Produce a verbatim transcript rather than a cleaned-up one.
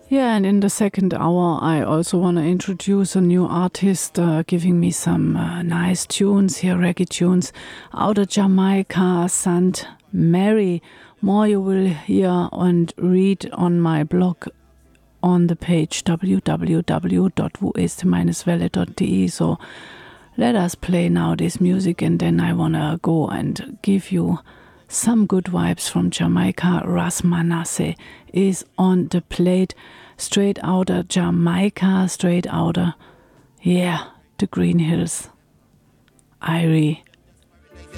Yeah, and in the second hour, I also want to introduce a new artist uh, giving me some uh, nice tunes here, reggae tunes out of Jamaica, Saint Mary. More you will hear and read on my blog on the page w w w dot wo ist welle dot de. So let us play now this music, and then I want to go and give you some good vibes from Jamaica. Ras Manasseh is on the plate, straight out of Jamaica, straight out of, yeah, the Green Hills. Irie.